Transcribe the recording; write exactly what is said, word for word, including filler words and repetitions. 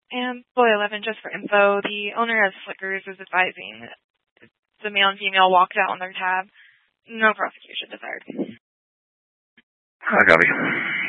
And Boy eleven, just for info, the owner of Flickers is advising the male and female walked out on their tab. No prosecution desired. I copy.